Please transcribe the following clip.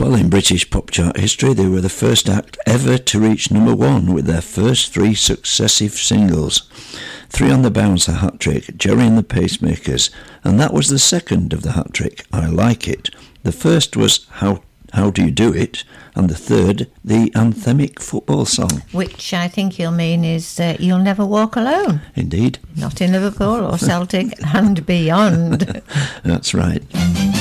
Well, in British pop chart history, they were the first act ever to reach number one with their first 3 successive singles. 3 on the Bounce, a hat-trick, Jerry and the Pacemakers, and that was the second of the hat-trick, I Like It. The first was How Do You Do It, and the third, the anthemic football song. Which I think you'll mean is You'll Never Walk Alone. Indeed. Not in Liverpool or Celtic and beyond. That's right.